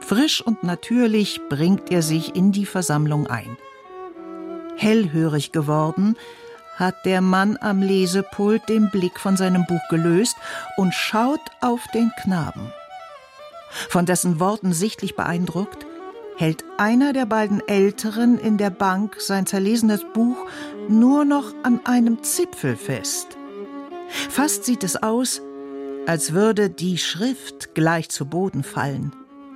Frisch und natürlich bringt er sich in die Versammlung ein. Hellhörig geworden, hat der Mann am Lesepult den Blick von seinem Buch gelöst und schaut auf den Knaben. Von dessen Worten sichtlich beeindruckt, hält einer der beiden Älteren in der Bank sein zerlesenes Buch nur noch an einem Zipfel fest. Fast sieht es aus, als würde die Schrift gleich zu Boden fallen.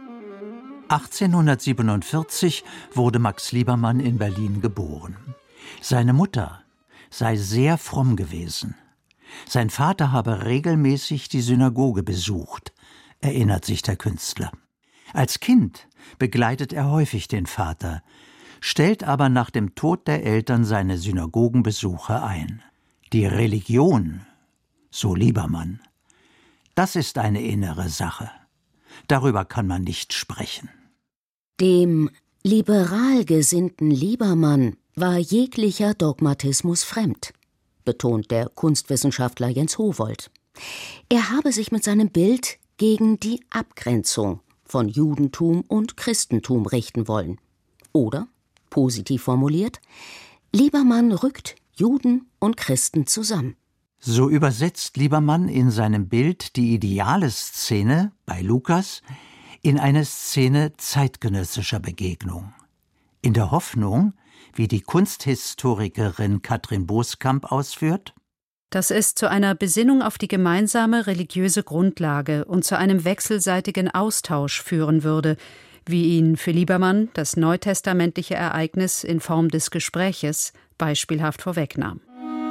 1847 wurde Max Liebermann in Berlin geboren. Seine Mutter sei sehr fromm gewesen. Sein Vater habe regelmäßig die Synagoge besucht, erinnert sich der Künstler. Als Kind begleitet er häufig den Vater, stellt aber nach dem Tod der Eltern seine Synagogenbesuche ein. Die Religion, so Liebermann, das ist eine innere Sache. Darüber kann man nicht sprechen. Dem liberal gesinnten Liebermann war jeglicher Dogmatismus fremd, betont der Kunstwissenschaftler Jens Howold. Er habe sich mit seinem Bild gegen die Abgrenzung von Judentum und Christentum richten wollen. Oder, positiv formuliert, Liebermann rückt Juden und Christen zusammen. So übersetzt Liebermann in seinem Bild die ideale Szene bei Lukas in eine Szene zeitgenössischer Begegnung. In der Hoffnung, wie die Kunsthistorikerin Katrin Boskamp ausführt, dass es zu einer Besinnung auf die gemeinsame religiöse Grundlage und zu einem wechselseitigen Austausch führen würde, wie ihn für Liebermann das neutestamentliche Ereignis in Form des Gespräches beispielhaft vorwegnahm.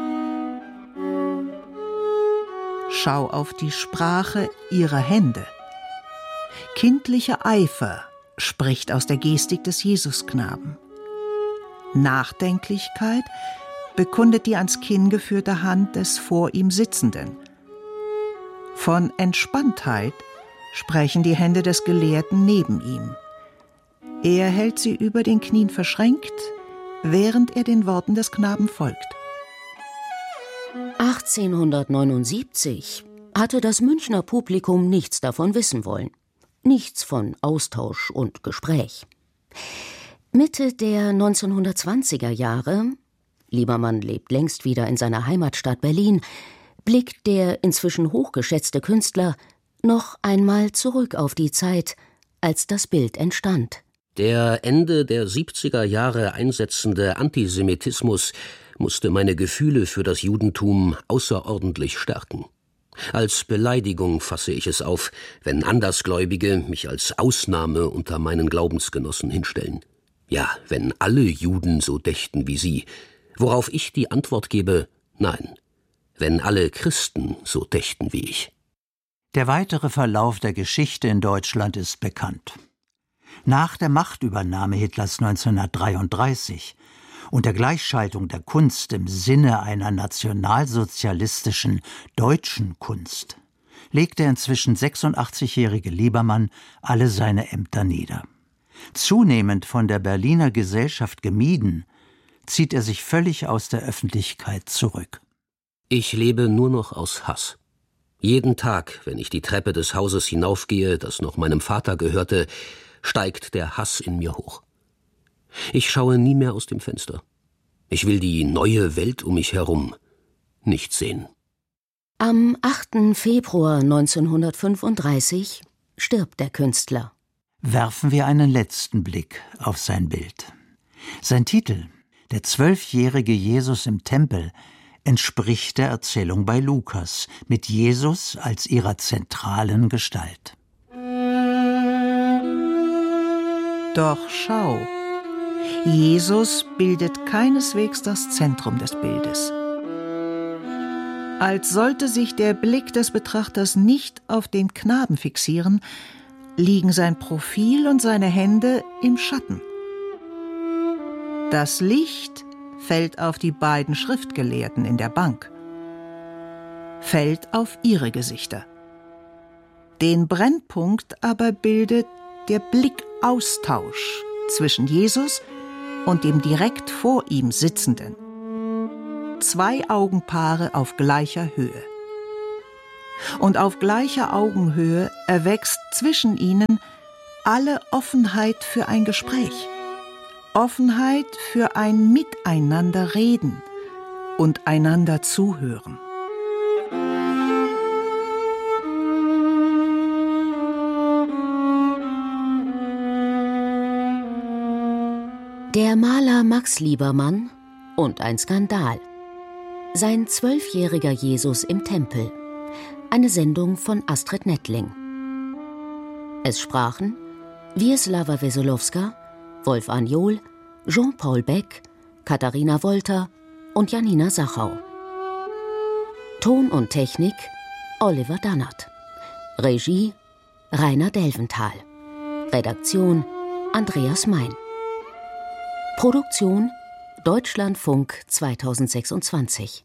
Schau auf die Sprache ihrer Hände. Kindlicher Eifer spricht aus der Gestik des Jesusknaben. Nachdenklichkeit bekundet die ans Kinn geführte Hand des vor ihm Sitzenden. Von Entspanntheit sprechen die Hände des Gelehrten neben ihm. Er hält sie über den Knien verschränkt, während er den Worten des Knaben folgt. 1879 hatte das Münchner Publikum nichts davon wissen wollen. Nichts von Austausch und Gespräch. Mitte der 1920er Jahre, Liebermann lebt längst wieder in seiner Heimatstadt Berlin, blickt der inzwischen hochgeschätzte Künstler noch einmal zurück auf die Zeit, als das Bild entstand. Der Ende der 70er Jahre einsetzende Antisemitismus musste meine Gefühle für das Judentum außerordentlich stärken. Als Beleidigung fasse ich es auf, wenn Andersgläubige mich als Ausnahme unter meinen Glaubensgenossen hinstellen. Ja, wenn alle Juden so dächten wie sie, worauf ich die Antwort gebe, nein, wenn alle Christen so dächten wie ich. Der weitere Verlauf der Geschichte in Deutschland ist bekannt. Nach der Machtübernahme Hitlers 1933 und der Gleichschaltung der Kunst im Sinne einer nationalsozialistischen deutschen Kunst legt der inzwischen 86-jährige Liebermann alle seine Ämter nieder. Zunehmend von der Berliner Gesellschaft gemieden, zieht er sich völlig aus der Öffentlichkeit zurück. Ich lebe nur noch aus Hass. Jeden Tag, wenn ich die Treppe des Hauses hinaufgehe, das noch meinem Vater gehörte, steigt der Hass in mir hoch. Ich schaue nie mehr aus dem Fenster. Ich will die neue Welt um mich herum nicht sehen. Am 8. Februar 1935 stirbt der Künstler. Werfen wir einen letzten Blick auf sein Bild. Sein Titel, der 12-jährige Jesus im Tempel, entspricht der Erzählung bei Lukas, mit Jesus als ihrer zentralen Gestalt. Doch schau, Jesus bildet keineswegs das Zentrum des Bildes. Als sollte sich der Blick des Betrachters nicht auf den Knaben fixieren, liegen sein Profil und seine Hände im Schatten. Das Licht fällt auf die beiden Schriftgelehrten in der Bank, fällt auf ihre Gesichter. Den Brennpunkt aber bildet der Blickaustausch zwischen Jesus und dem direkt vor ihm Sitzenden. 2 Augenpaare auf gleicher Höhe. Und auf gleicher Augenhöhe erwächst zwischen ihnen alle Offenheit für ein Gespräch, Offenheit für ein Miteinanderreden und einander zuhören. Der Maler Max Liebermann und ein Skandal. Sein 12-jähriger Jesus im Tempel. Eine Sendung von Astrid Nettling. Es sprachen Wieslawa Wesolowska, Wolf Anjol, Jean-Paul Beck, Katharina Wolter und Janina Sachau. Ton und Technik Oliver Dannert. Regie Rainer Delventhal. Redaktion Andreas Mein. Produktion Deutschlandfunk 2026.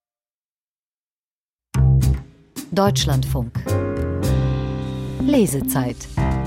Deutschlandfunk. Lesezeit.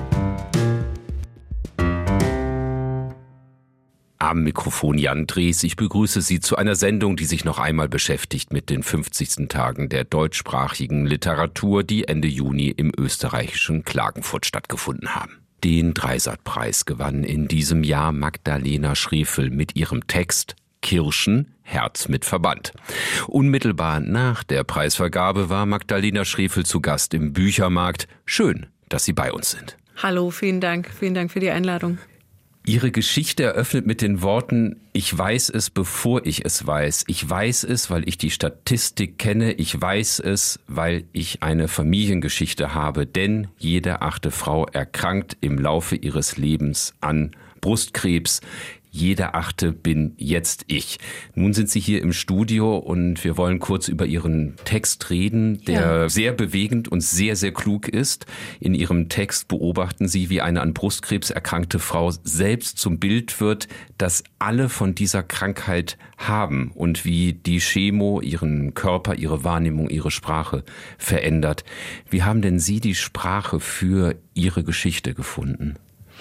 Am Mikrofon Jan Drees. Ich begrüße Sie zu einer Sendung, die sich noch einmal beschäftigt mit den 50. Tagen der deutschsprachigen Literatur, die Ende Juni im österreichischen Klagenfurt stattgefunden haben. Den Dreisat-Preis gewann in diesem Jahr Magdalena Schrefel mit ihrem Text Kirschen, Herz mit Verband. Unmittelbar nach der Preisvergabe war Magdalena Schrefel zu Gast im Büchermarkt. Schön, dass Sie bei uns sind. Hallo, vielen Dank für die Einladung. Ihre Geschichte eröffnet mit den Worten: Ich weiß es, bevor ich es weiß. Ich weiß es, weil ich die Statistik kenne. Ich weiß es, weil ich eine Familiengeschichte habe. Denn jede 8. Frau erkrankt im Laufe ihres Lebens an Brustkrebs. Jede 8. bin jetzt ich. Nun sind Sie hier im Studio und wir wollen kurz über Ihren Text reden, der sehr bewegend und sehr, sehr klug ist. In Ihrem Text beobachten Sie, wie eine an Brustkrebs erkrankte Frau selbst zum Bild wird, das alle von dieser Krankheit haben und wie die Chemo ihren Körper, ihre Wahrnehmung, ihre Sprache verändert. Wie haben denn Sie die Sprache für Ihre Geschichte gefunden?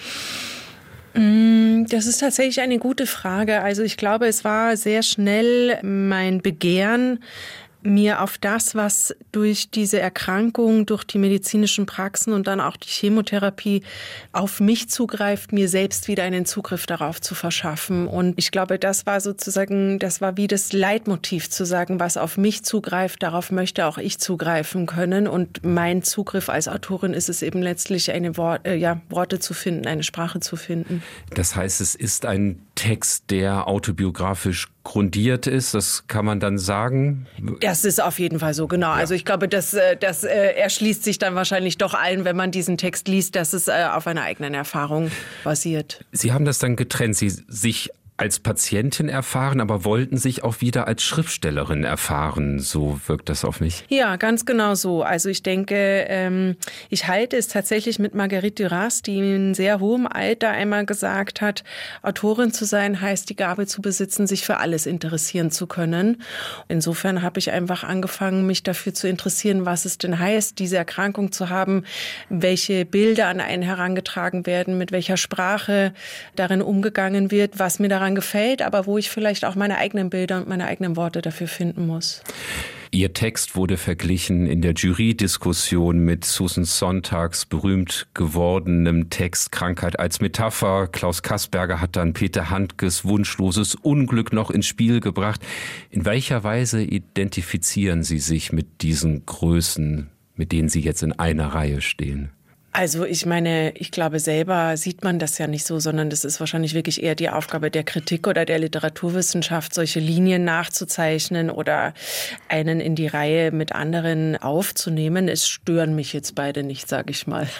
Das ist tatsächlich eine gute Frage. Also ich glaube, es war sehr schnell mein Begehren, mir auf das, was durch diese Erkrankung, durch die medizinischen Praxen und dann auch die Chemotherapie auf mich zugreift, mir selbst wieder einen Zugriff darauf zu verschaffen. Und ich glaube, das war wie das Leitmotiv zu sagen, was auf mich zugreift, darauf möchte auch ich zugreifen können. Und mein Zugriff als Autorin ist es eben letztlich, Worte zu finden, eine Sprache zu finden. Das heißt, es ist ein Text, der autobiografisch grundiert ist, das kann man dann sagen? Das ist auf jeden Fall so, genau. Ja. Also ich glaube, das erschließt sich dann wahrscheinlich doch allen, wenn man diesen Text liest, dass es auf einer eigenen Erfahrung basiert. Sie haben das dann getrennt, Sie sich als Patientin erfahren, aber wollten sich auch wieder als Schriftstellerin erfahren. So wirkt das auf mich. Ja, ganz genau so. Also ich denke, ich halte es tatsächlich mit Marguerite Duras, die in sehr hohem Alter einmal gesagt hat, Autorin zu sein heißt die Gabe zu besitzen, sich für alles interessieren zu können. Insofern habe ich einfach angefangen, mich dafür zu interessieren, was es denn heißt, diese Erkrankung zu haben, welche Bilder an einen herangetragen werden, mit welcher Sprache darin umgegangen wird, was mir daran gefällt, aber wo ich vielleicht auch meine eigenen Bilder und meine eigenen Worte dafür finden muss. Ihr Text wurde verglichen in der Jury-Diskussion mit Susan Sontags berühmt gewordenem Text Krankheit als Metapher. Klaus Kasperger hat dann Peter Handkes wunschloses Unglück noch ins Spiel gebracht. In welcher Weise identifizieren Sie sich mit diesen Größen, mit denen Sie jetzt in einer Reihe stehen? Also ich glaube, selber sieht man das ja nicht so, sondern das ist wahrscheinlich wirklich eher die Aufgabe der Kritik oder der Literaturwissenschaft, solche Linien nachzuzeichnen oder einen in die Reihe mit anderen aufzunehmen. Es stören mich jetzt beide nicht, sage ich mal.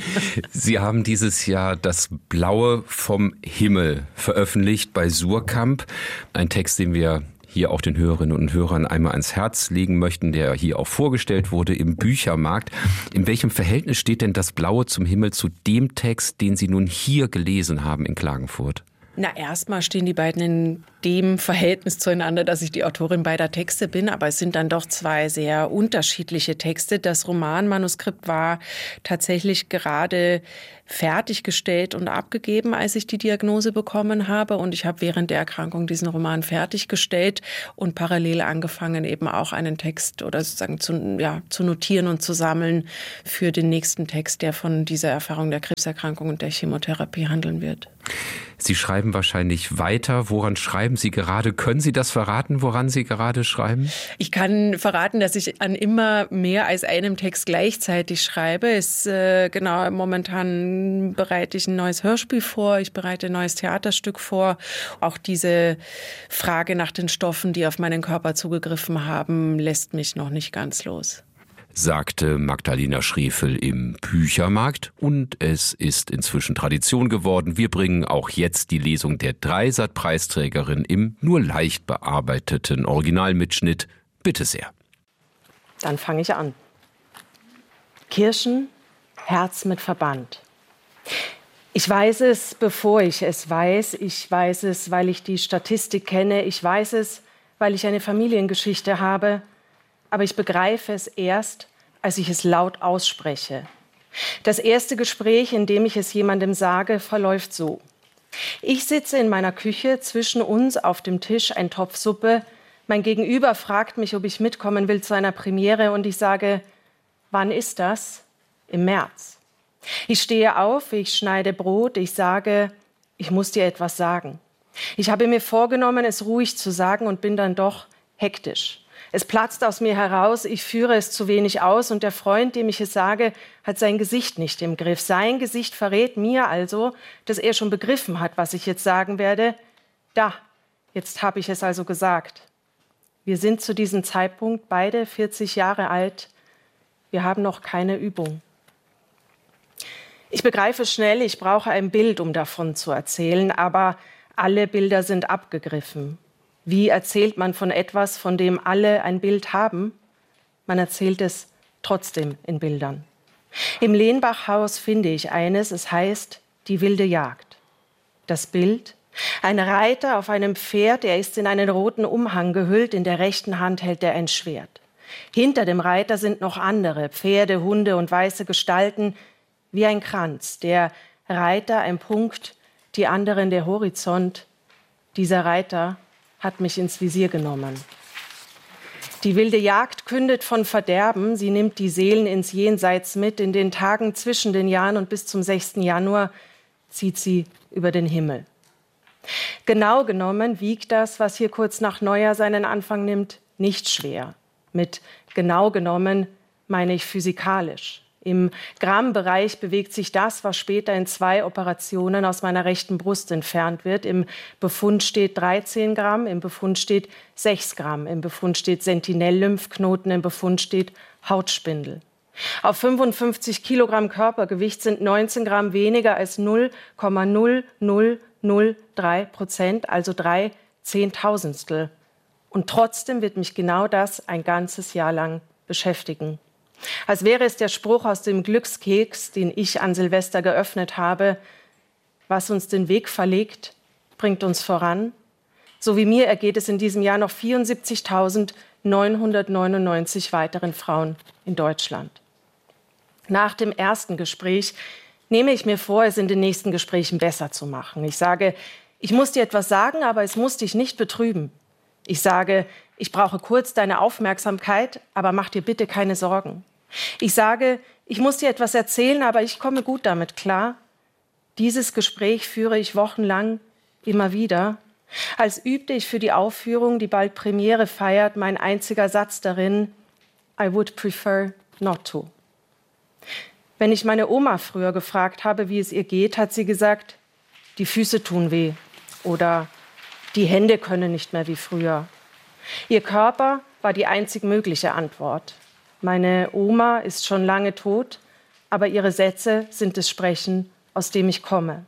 Sie haben dieses Jahr Das Blaue vom Himmel veröffentlicht bei Suhrkamp, ein Text, den wir hier auch den Hörerinnen und Hörern einmal ans Herz legen möchten, der hier auch vorgestellt wurde im Büchermarkt. In welchem Verhältnis steht denn Das Blaue zum Himmel zu dem Text, den Sie nun hier gelesen haben in Klagenfurt? Na, erstmal stehen die beiden in dem Verhältnis zueinander, dass ich die Autorin beider Texte bin, aber es sind dann doch zwei sehr unterschiedliche Texte. Das Romanmanuskript war tatsächlich gerade fertiggestellt und abgegeben, als ich die Diagnose bekommen habe, und ich habe während der Erkrankung diesen Roman fertiggestellt und parallel angefangen, eben auch einen Text oder sozusagen zu notieren und zu sammeln für den nächsten Text, der von dieser Erfahrung der Krebserkrankung und der Chemotherapie handeln wird. Sie schreiben wahrscheinlich weiter. Woran schreiben Sie gerade? Können Sie das verraten, woran Sie gerade schreiben? Ich kann verraten, dass ich an immer mehr als einem Text gleichzeitig schreibe. Momentan bereite ich ein neues Hörspiel vor, ich bereite ein neues Theaterstück vor. Auch diese Frage nach den Stoffen, die auf meinen Körper zugegriffen haben, lässt mich noch nicht ganz los. Sagte Magdalena Schriefel im Büchermarkt. Und es ist inzwischen Tradition geworden. Wir bringen auch jetzt die Lesung der Dreisat-Preisträgerin im nur leicht bearbeiteten Originalmitschnitt. Bitte sehr. Dann fange ich an. Kirschen, Herz mit Verband. Ich weiß es, bevor ich es weiß. Ich weiß es, weil ich die Statistik kenne. Ich weiß es, weil ich eine Familiengeschichte habe. Aber ich begreife es erst, als ich es laut ausspreche. Das erste Gespräch, in dem ich es jemandem sage, verläuft so. Ich sitze in meiner Küche, zwischen uns auf dem Tisch ein Topf Suppe. Mein Gegenüber fragt mich, ob ich mitkommen will zu einer Premiere, und ich sage, wann ist das? Im März. Ich stehe auf, ich schneide Brot, ich sage, ich muss dir etwas sagen. Ich habe mir vorgenommen, es ruhig zu sagen, und bin dann doch hektisch. Es platzt aus mir heraus, ich führe es zu wenig aus, und der Freund, dem ich es sage, hat sein Gesicht nicht im Griff. Sein Gesicht verrät mir also, dass er schon begriffen hat, was ich jetzt sagen werde. Da, jetzt habe ich es also gesagt. Wir sind zu diesem Zeitpunkt beide 40 Jahre alt. Wir haben noch keine Übung. Ich begreife schnell, ich brauche ein Bild, um davon zu erzählen, aber alle Bilder sind abgegriffen. Wie erzählt man von etwas, von dem alle ein Bild haben? Man erzählt es trotzdem in Bildern. Im Lehnbachhaus finde ich eines, es heißt Die wilde Jagd. Das Bild: ein Reiter auf einem Pferd, er ist in einen roten Umhang gehüllt, in der rechten Hand hält er ein Schwert. Hinter dem Reiter sind noch andere, Pferde, Hunde und weiße Gestalten, wie ein Kranz. Der Reiter ein Punkt, die anderen der Horizont. Dieser Reiter hat mich ins Visier genommen. Die wilde Jagd kündet von Verderben. Sie nimmt die Seelen ins Jenseits mit. In den Tagen zwischen den Jahren und bis zum 6. Januar zieht sie über den Himmel. Genau genommen wiegt das, was hier kurz nach Neujahr seinen Anfang nimmt, nicht schwer. Mit genau genommen meine ich physikalisch. Im Grammbereich bewegt sich das, was später in 2 Operationen aus meiner rechten Brust entfernt wird. Im Befund steht 13 Gramm, im Befund steht 6 Gramm, im Befund steht Sentinell-Lymphknoten, im Befund steht Hautspindel. Auf 55 Kilogramm Körpergewicht sind 19 Gramm weniger als 0,0003%, also 3 Zehntausendstel. Und trotzdem wird mich genau das ein ganzes Jahr lang beschäftigen. Als wäre es der Spruch aus dem Glückskeks, den ich an Silvester geöffnet habe: Was uns den Weg verlegt, bringt uns voran. So wie mir ergeht es in diesem Jahr noch 74.999 weiteren Frauen in Deutschland. Nach dem ersten Gespräch nehme ich mir vor, es in den nächsten Gesprächen besser zu machen. Ich sage, ich muss dir etwas sagen, aber es muss dich nicht betrüben. Ich sage, ich brauche kurz deine Aufmerksamkeit, aber mach dir bitte keine Sorgen. Ich sage, ich muss dir etwas erzählen, aber ich komme gut damit klar. Dieses Gespräch führe ich wochenlang immer wieder. Als übte ich für die Aufführung, die bald Premiere feiert, mein einziger Satz darin: I would prefer not to. Wenn ich meine Oma früher gefragt habe, wie es ihr geht, hat sie gesagt, die Füße tun weh oder die Hände können nicht mehr wie früher. Ihr Körper war die einzig mögliche Antwort. Meine Oma ist schon lange tot, aber ihre Sätze sind das Sprechen, aus dem ich komme.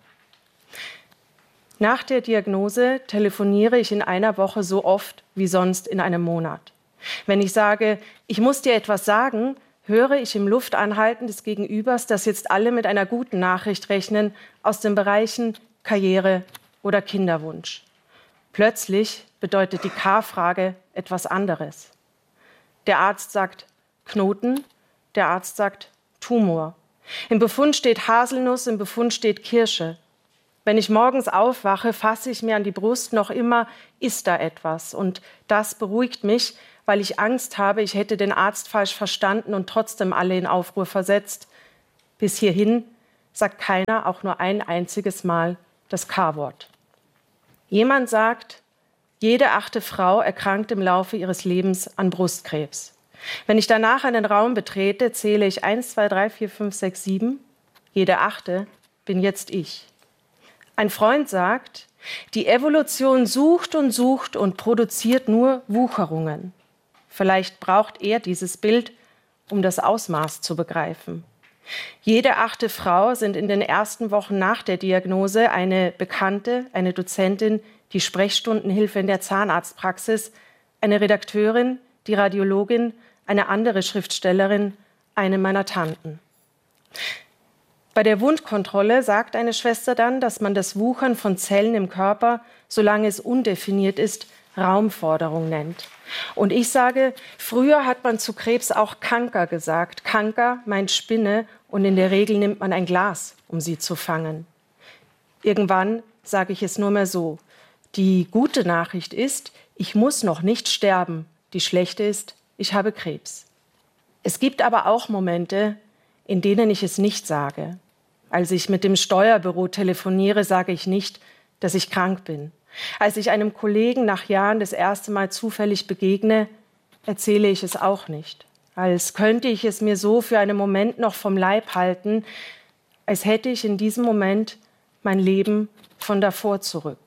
Nach der Diagnose telefoniere ich in einer Woche so oft wie sonst in einem Monat. Wenn ich sage, ich muss dir etwas sagen, höre ich im Luftanhalten des Gegenübers, dass jetzt alle mit einer guten Nachricht rechnen aus den Bereichen Karriere oder Kinderwunsch. Plötzlich bedeutet die K-Frage etwas anderes. Der Arzt sagt Knoten, der Arzt sagt Tumor. Im Befund steht Haselnuss, im Befund steht Kirsche. Wenn ich morgens aufwache, fasse ich mir an die Brust, noch immer ist da etwas. Und das beruhigt mich, weil ich Angst habe, ich hätte den Arzt falsch verstanden und trotzdem alle in Aufruhr versetzt. Bis hierhin sagt keiner auch nur ein einziges Mal das K-Wort. Jemand sagt, jede 8. Frau erkrankt im Laufe ihres Lebens an Brustkrebs. Wenn ich danach einen Raum betrete, zähle ich 1, 2, 3, 4, 5, 6, 7. Jede 8. bin jetzt ich. Ein Freund sagt, die Evolution sucht und produziert nur Wucherungen. Vielleicht braucht er dieses Bild, um das Ausmaß zu begreifen. Jede 8. Frau sind in den ersten Wochen nach der Diagnose eine Bekannte, eine Dozentin, die Sprechstundenhilfe in der Zahnarztpraxis, eine Redakteurin, die Radiologin, eine andere Schriftstellerin, eine meiner Tanten. Bei der Wundkontrolle sagt eine Schwester dann, dass man das Wuchern von Zellen im Körper, solange es undefiniert ist, Raumforderung nennt. Und ich sage, früher hat man zu Krebs auch Kanker gesagt. Kanker meint Spinne und in der Regel nimmt man ein Glas, um sie zu fangen. Irgendwann sage ich es nur mehr so. Die gute Nachricht ist, ich muss noch nicht sterben. Die schlechte ist, ich habe Krebs. Es gibt aber auch Momente, in denen ich es nicht sage. Als ich mit dem Steuerbüro telefoniere, sage ich nicht, dass ich krank bin. Als ich einem Kollegen nach Jahren das erste Mal zufällig begegne, erzähle ich es auch nicht. Als könnte ich es mir so für einen Moment noch vom Leib halten, als hätte ich in diesem Moment mein Leben von davor zurück.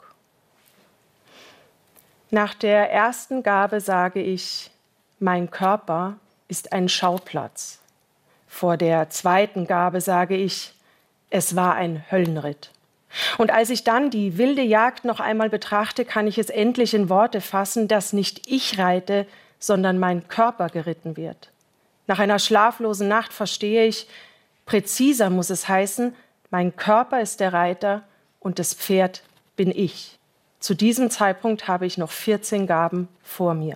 Nach der ersten Gabe sage ich, mein Körper ist ein Schauplatz. Vor der zweiten Gabe sage ich, es war ein Höllenritt. Und als ich dann die wilde Jagd noch einmal betrachte, kann ich es endlich in Worte fassen, dass nicht ich reite, sondern mein Körper geritten wird. Nach einer schlaflosen Nacht verstehe ich, präziser muss es heißen, mein Körper ist der Reiter und das Pferd bin ich. Zu diesem Zeitpunkt habe ich noch 14 Gaben vor mir.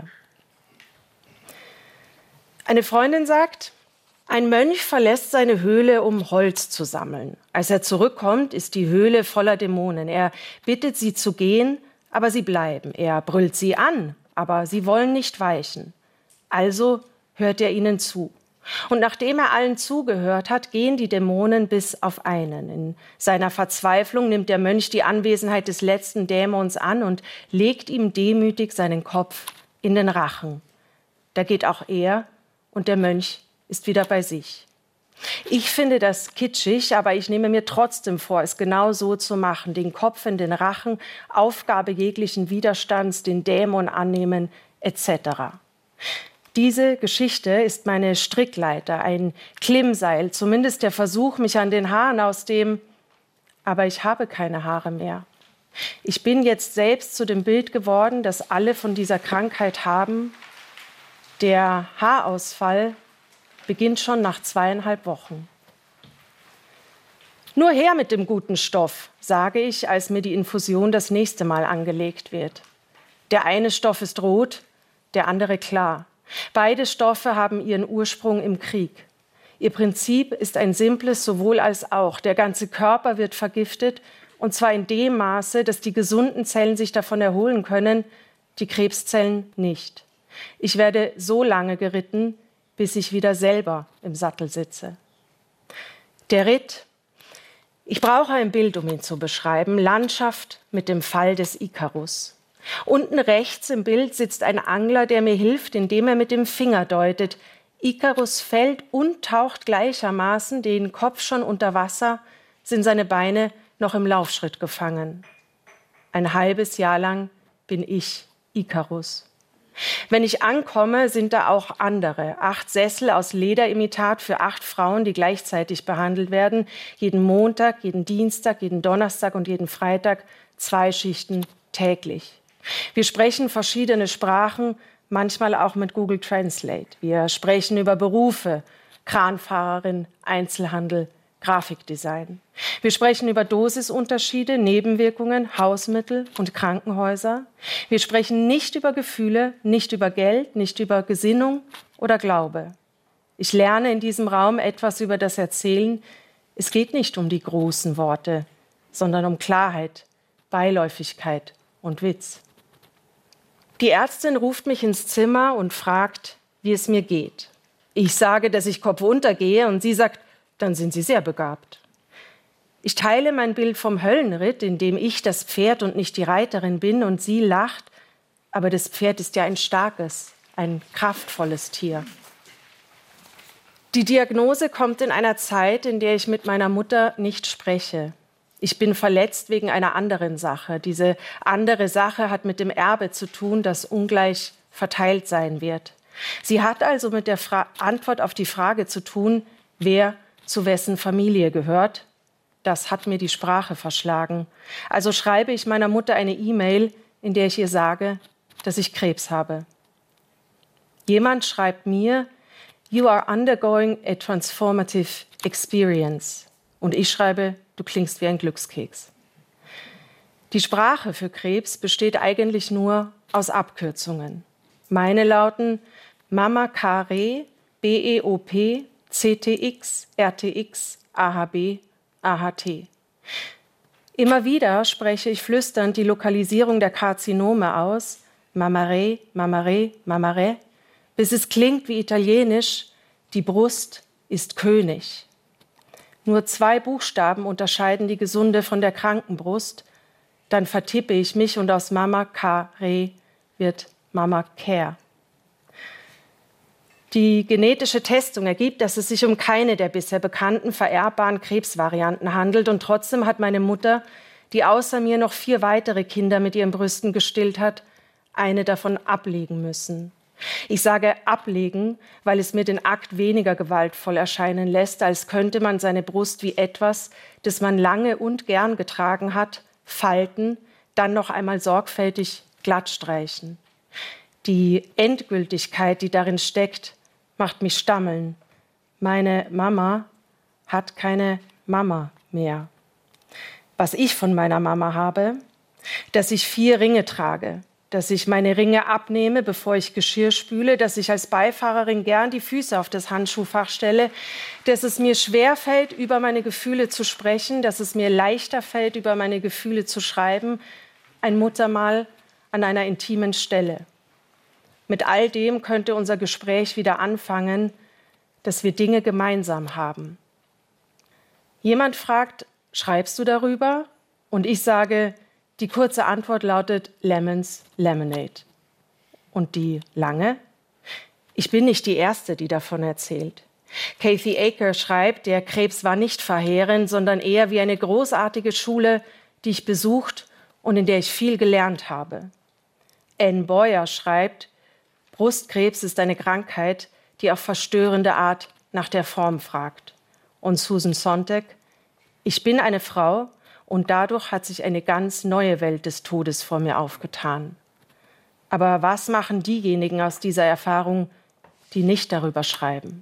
Eine Freundin sagt, ein Mönch verlässt seine Höhle, um Holz zu sammeln. Als er zurückkommt, ist die Höhle voller Dämonen. Er bittet sie zu gehen, aber sie bleiben. Er brüllt sie an, aber sie wollen nicht weichen. Also hört er ihnen zu. Und nachdem er allen zugehört hat, gehen die Dämonen bis auf einen. In seiner Verzweiflung nimmt der Mönch die Anwesenheit des letzten Dämons an und legt ihm demütig seinen Kopf in den Rachen. Da geht auch er und der Mönch ist wieder bei sich. Ich finde das kitschig, aber ich nehme mir trotzdem vor, es genau so zu machen. Den Kopf in den Rachen, Aufgabe jeglichen Widerstands, den Dämon annehmen, etc. Diese Geschichte ist meine Strickleiter, ein Klimmseil, zumindest der Versuch, mich an den Haaren aus dem, aber ich habe keine Haare mehr. Ich bin jetzt selbst zu dem Bild geworden, das alle von dieser Krankheit haben. Der Haarausfall beginnt schon nach 2,5 Wochen. Nur her mit dem guten Stoff, sage ich, als mir die Infusion das nächste Mal angelegt wird. Der eine Stoff ist rot, der andere klar. Beide Stoffe haben ihren Ursprung im Krieg. Ihr Prinzip ist ein simples sowohl als auch. Der ganze Körper wird vergiftet, und zwar in dem Maße, dass die gesunden Zellen sich davon erholen können, die Krebszellen nicht. Ich werde so lange geritten, bis ich wieder selber im Sattel sitze. Der Ritt. Ich brauche ein Bild, um ihn zu beschreiben. Landschaft mit dem Fall des Ikarus. Unten rechts im Bild sitzt ein Angler, der mir hilft, indem er mit dem Finger deutet. Ikarus fällt und taucht gleichermaßen, den Kopf schon unter Wasser, sind seine Beine noch im Laufschritt gefangen. Ein halbes Jahr lang bin ich Ikarus. Wenn ich ankomme, sind da auch andere. 8 Sessel aus Lederimitat für 8 Frauen, die gleichzeitig behandelt werden. Jeden Montag, jeden Dienstag, jeden Donnerstag und jeden Freitag 2 Schichten täglich. Wir sprechen verschiedene Sprachen, manchmal auch mit Google Translate. Wir sprechen über Berufe, Kranfahrerin, Einzelhandel, Grafikdesign. Wir sprechen über Dosisunterschiede, Nebenwirkungen, Hausmittel und Krankenhäuser. Wir sprechen nicht über Gefühle, nicht über Geld, nicht über Gesinnung oder Glaube. Ich lerne in diesem Raum etwas über das Erzählen. Es geht nicht um die großen Worte, sondern um Klarheit, Beiläufigkeit und Witz. Die Ärztin ruft mich ins Zimmer und fragt, wie es mir geht. Ich sage, dass ich kopfunter gehe und sie sagt, dann sind Sie sehr begabt. Ich teile mein Bild vom Höllenritt, in dem ich das Pferd und nicht die Reiterin bin, und sie lacht, aber das Pferd ist ja ein starkes, ein kraftvolles Tier. Die Diagnose kommt in einer Zeit, in der ich mit meiner Mutter nicht spreche. Ich bin verletzt wegen einer anderen Sache. Diese andere Sache hat mit dem Erbe zu tun, das ungleich verteilt sein wird. Sie hat also mit der Antwort auf die Frage zu tun, wer zu wessen Familie gehört. Das hat mir die Sprache verschlagen. Also schreibe ich meiner Mutter eine E-Mail, in der ich ihr sage, dass ich Krebs habe. Jemand schreibt mir, "You are undergoing a transformative experience." Und ich schreibe, "Du klingst wie ein Glückskeks." Die Sprache für Krebs besteht eigentlich nur aus Abkürzungen. Meine lauten Mama Kare, BEOP, CTX, RTX, AHB, AHT. Immer wieder spreche ich flüsternd die Lokalisierung der Karzinome aus, Mamare, Mamare, Mamare, bis es klingt wie Italienisch, die Brust ist König. Nur 2 Buchstaben unterscheiden die gesunde von der kranken Brust, dann vertippe ich mich und aus Mama Kare wird Mama Care. Die genetische Testung ergibt, dass es sich um keine der bisher bekannten vererbbaren Krebsvarianten handelt. Und trotzdem hat meine Mutter, die außer mir noch 4 weitere Kinder mit ihren Brüsten gestillt hat, eine davon ablegen müssen. Ich sage ablegen, weil es mir den Akt weniger gewaltvoll erscheinen lässt, als könnte man seine Brust wie etwas, das man lange und gern getragen hat, falten, dann noch einmal sorgfältig glatt streichen. Die Endgültigkeit, die darin steckt, macht mich stammeln. Meine Mama hat keine Mama mehr. Was ich von meiner Mama habe, dass ich 4 Ringe trage, dass ich meine Ringe abnehme, bevor ich Geschirr spüle, dass ich als Beifahrerin gern die Füße auf das Handschuhfach stelle, dass es mir schwerfällt, über meine Gefühle zu sprechen, dass es mir leichter fällt, über meine Gefühle zu schreiben, ein Muttermal an einer intimen Stelle. Mit all dem könnte unser Gespräch wieder anfangen, dass wir Dinge gemeinsam haben. Jemand fragt, schreibst du darüber? Und ich sage, die kurze Antwort lautet Lemons, Lemonade. Und die lange? Ich bin nicht die Erste, die davon erzählt. Kathy Aker schreibt, der Krebs war nicht verheerend, sondern eher wie eine großartige Schule, die ich besucht und in der ich viel gelernt habe. Anne Boyer schreibt, Brustkrebs ist eine Krankheit, die auf verstörende Art nach der Form fragt. Und Susan Sontag, ich bin eine Frau und dadurch hat sich eine ganz neue Welt des Todes vor mir aufgetan. Aber was machen diejenigen aus dieser Erfahrung, die nicht darüber schreiben?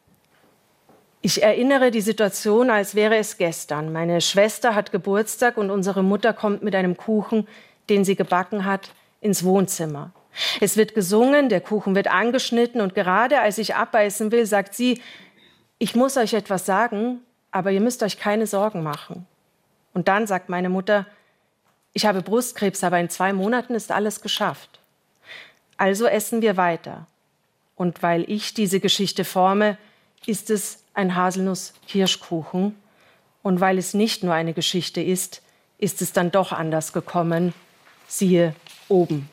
Ich erinnere die Situation, als wäre es gestern. Meine Schwester hat Geburtstag und unsere Mutter kommt mit einem Kuchen, den sie gebacken hat, ins Wohnzimmer. Es wird gesungen, der Kuchen wird angeschnitten und gerade als ich abbeißen will, sagt sie, ich muss euch etwas sagen, aber ihr müsst euch keine Sorgen machen. Und dann sagt meine Mutter, ich habe Brustkrebs, aber in 2 Monaten ist alles geschafft. Also essen wir weiter. Und weil ich diese Geschichte forme, ist es ein Haselnuss-Kirschkuchen. Und weil es nicht nur eine Geschichte ist, ist es dann doch anders gekommen. Siehe oben.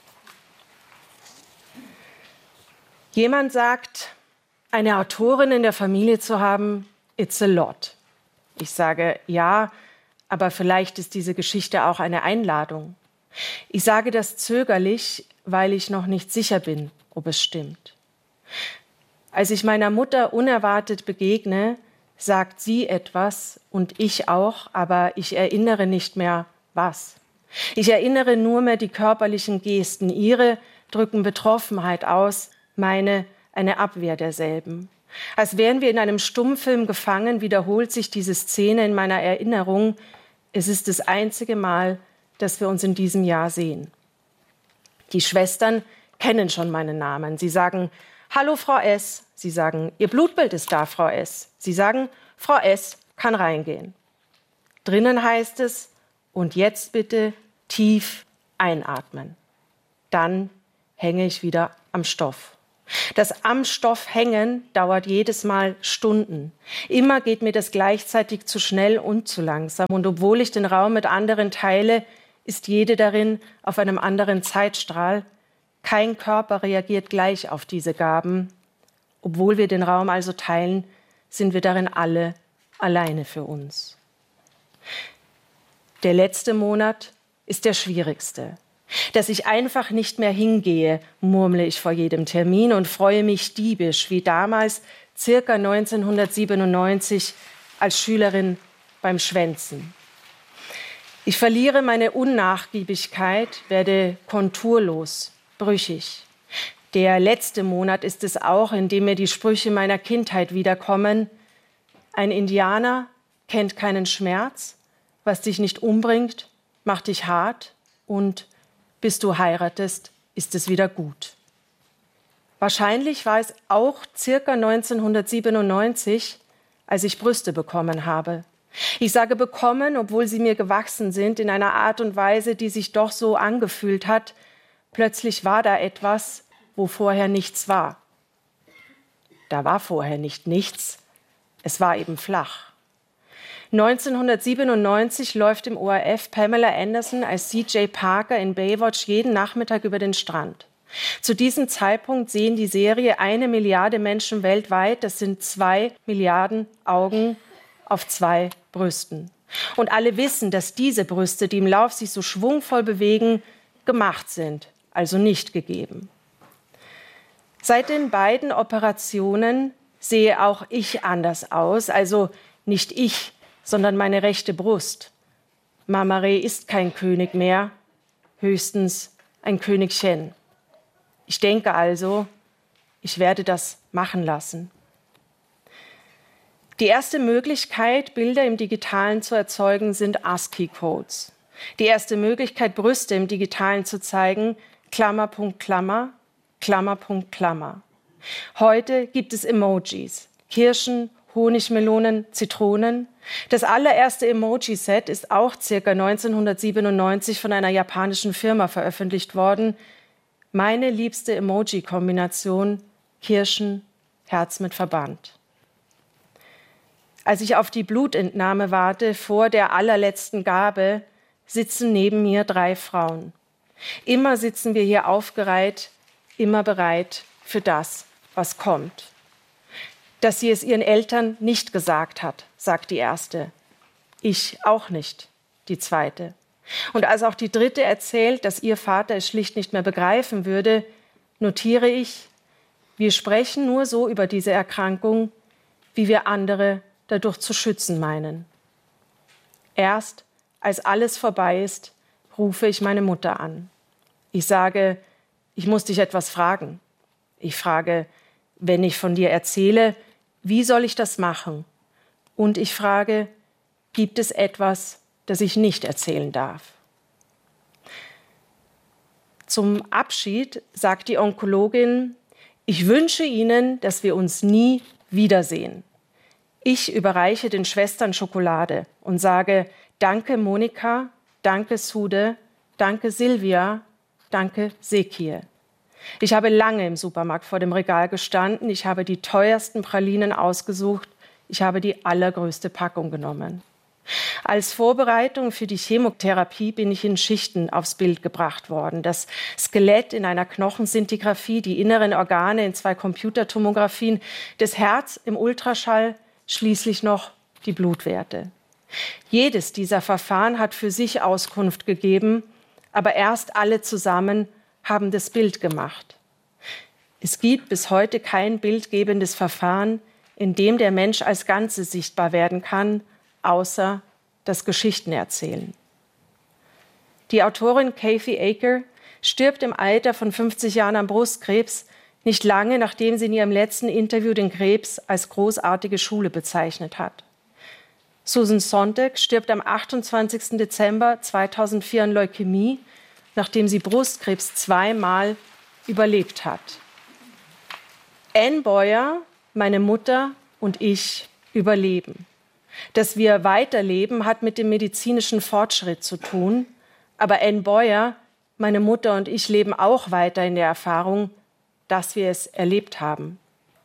Jemand sagt, eine Autorin in der Familie zu haben, it's a lot. Ich sage, ja, aber vielleicht ist diese Geschichte auch eine Einladung. Ich sage das zögerlich, weil ich noch nicht sicher bin, ob es stimmt. Als ich meiner Mutter unerwartet begegne, sagt sie etwas und ich auch, aber ich erinnere nicht mehr, was. Ich erinnere nur mehr die körperlichen Gesten. Ihre drücken Betroffenheit aus, meine eine Abwehr derselben. Als wären wir in einem Stummfilm gefangen, wiederholt sich diese Szene in meiner Erinnerung. Es ist das einzige Mal, dass wir uns in diesem Jahr sehen. Die Schwestern kennen schon meinen Namen. Sie sagen, hallo Frau S. Sie sagen, Ihr Blutbild ist da, Frau S. Sie sagen, Frau S. kann reingehen. Drinnen heißt es, und jetzt bitte tief einatmen. Dann hänge ich wieder am Stoff. Das am Stoff hängen dauert jedes Mal Stunden. Immer geht mir das gleichzeitig zu schnell und zu langsam. Und obwohl ich den Raum mit anderen teile, ist jede darin auf einem anderen Zeitstrahl. Kein Körper reagiert gleich auf diese Gaben. Obwohl wir den Raum also teilen, sind wir darin alle alleine für uns. Der letzte Monat ist der schwierigste. Dass ich einfach nicht mehr hingehe, murmle ich vor jedem Termin und freue mich diebisch, wie damals, circa 1997, als Schülerin beim Schwänzen. Ich verliere meine Unnachgiebigkeit, werde konturlos, brüchig. Der letzte Monat ist es auch, in dem mir die Sprüche meiner Kindheit wiederkommen. Ein Indianer kennt keinen Schmerz, was dich nicht umbringt, macht dich hart und bis du heiratest, ist es wieder gut. Wahrscheinlich war es auch circa 1997, als ich Brüste bekommen habe. Ich sage bekommen, obwohl sie mir gewachsen sind, in einer Art und Weise, die sich doch so angefühlt hat. Plötzlich war da etwas, wo vorher nichts war. Da war vorher nicht nichts, es war eben flach. 1997 läuft im ORF Pamela Anderson als C.J. Parker in Baywatch jeden Nachmittag über den Strand. Zu diesem Zeitpunkt sehen die Serie 1 Milliarde Menschen weltweit. Das sind 2 Milliarden Augen auf 2 Brüsten. Und alle wissen, dass diese Brüste, die im Lauf sich so schwungvoll bewegen, gemacht sind, also nicht gegeben. Seit den beiden Operationen sehe auch ich anders aus, also nicht ich, sondern meine rechte Brust. Mamare ist kein König mehr, höchstens ein Königchen. Ich denke also, ich werde das machen lassen. Die erste Möglichkeit, Bilder im Digitalen zu erzeugen, sind ASCII-Codes. Die erste Möglichkeit, Brüste im Digitalen zu zeigen, Klammer, Punkt, Klammer, Klammer, Punkt, Klammer. Heute gibt es Emojis, Kirschen, Honigmelonen, Zitronen. Das allererste Emoji-Set ist auch ca. 1997 von einer japanischen Firma veröffentlicht worden. Meine liebste Emoji-Kombination, Kirschen, Herz mit Verband. Als ich auf die Blutentnahme warte, vor der allerletzten Gabe, sitzen neben mir 3 Frauen. Immer sitzen wir hier aufgereiht, immer bereit für das, was kommt. Dass sie es ihren Eltern nicht gesagt hat, sagt die erste. Ich auch nicht, die zweite. Und als auch die dritte erzählt, dass ihr Vater es schlicht nicht mehr begreifen würde, notiere ich, wir sprechen nur so über diese Erkrankung, wie wir andere dadurch zu schützen meinen. Erst als alles vorbei ist, rufe ich meine Mutter an. Ich sage, ich muss dich etwas fragen. Ich frage, wenn ich von dir erzähle, wie soll ich das machen? Und ich frage, gibt es etwas, das ich nicht erzählen darf? Zum Abschied sagt die Onkologin, ich wünsche Ihnen, dass wir uns nie wiedersehen. Ich überreiche den Schwestern Schokolade und sage, danke Monika, danke Sude, danke Silvia, danke Sekie. Ich habe lange im Supermarkt vor dem Regal gestanden. Ich habe die teuersten Pralinen ausgesucht. Ich habe die allergrößte Packung genommen. Als Vorbereitung für die Chemotherapie bin ich in Schichten aufs Bild gebracht worden. Das Skelett in einer Knochensintigraphie, die inneren Organe in 2 Computertomographien, das Herz im Ultraschall, schließlich noch die Blutwerte. Jedes dieser Verfahren hat für sich Auskunft gegeben, aber erst alle zusammen haben das Bild gemacht. Es gibt bis heute kein bildgebendes Verfahren, in dem der Mensch als Ganze sichtbar werden kann, außer das Geschichten erzählen. Die Autorin Kathy Acker stirbt im Alter von 50 Jahren an Brustkrebs, Nicht lange, nachdem sie in ihrem letzten Interview den Krebs als großartige Schule bezeichnet hat. Susan Sontag stirbt am 28. Dezember 2004 an Leukämie, nachdem sie Brustkrebs 2-mal überlebt hat. Anne Boyer, meine Mutter und ich überleben. Dass wir weiterleben, hat mit dem medizinischen Fortschritt zu tun. Aber Anne Boyer, meine Mutter und ich leben auch weiter in der Erfahrung, dass wir es erlebt haben.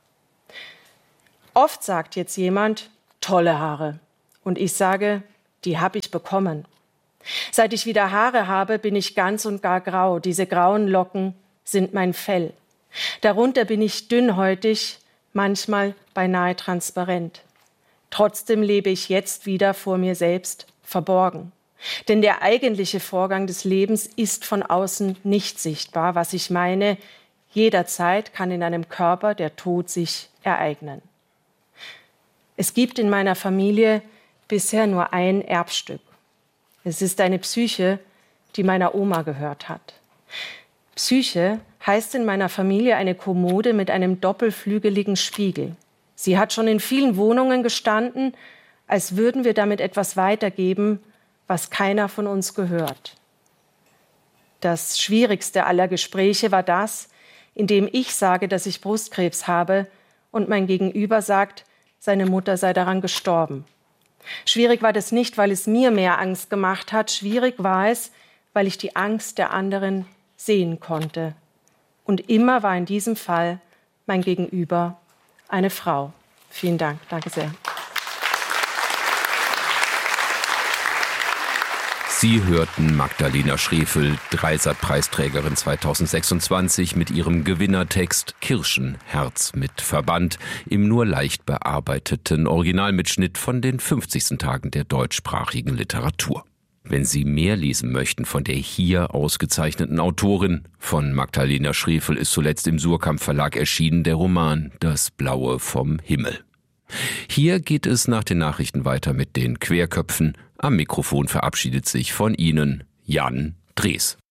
Oft sagt jetzt jemand, tolle Haare. Und ich sage, die habe ich bekommen. Seit ich wieder Haare habe, bin ich ganz und gar grau. Diese grauen Locken sind mein Fell. Darunter bin ich dünnhäutig, manchmal beinahe transparent. Trotzdem lebe ich jetzt wieder vor mir selbst verborgen. Denn der eigentliche Vorgang des Lebens ist von außen nicht sichtbar. Was ich meine, jederzeit kann in einem Körper der Tod sich ereignen. Es gibt in meiner Familie bisher nur ein Erbstück. Es ist eine Psyche, die meiner Oma gehört hat. Psyche heißt in meiner Familie eine Kommode mit einem doppelflügeligen Spiegel. Sie hat schon in vielen Wohnungen gestanden, als würden wir damit etwas weitergeben, was keiner von uns gehört. Das schwierigste aller Gespräche war das, in dem ich sage, dass ich Brustkrebs habe und mein Gegenüber sagt, seine Mutter sei daran gestorben. Schwierig war das nicht, weil es mir mehr Angst gemacht hat. Schwierig war es, weil ich die Angst der anderen sehen konnte. Und immer war in diesem Fall mein Gegenüber eine Frau. Vielen Dank. Danke sehr. Sie hörten Magdalena Schrefel, Dreisat-Preisträgerin 2026, mit ihrem Gewinnertext Kirschenherz mit Verband im nur leicht bearbeiteten Originalmitschnitt von den 50. Tagen der deutschsprachigen Literatur. Wenn Sie mehr lesen möchten von der hier ausgezeichneten Autorin, von Magdalena Schrefel ist zuletzt im Suhrkamp Verlag erschienen der Roman Das Blaue vom Himmel. Hier geht es nach den Nachrichten weiter mit den Querköpfen. Am Mikrofon verabschiedet sich von Ihnen Jan Drees.